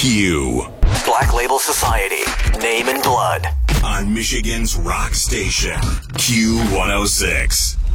Q. Black Label Society. Name and Blood. On Michigan's rock station. Q106.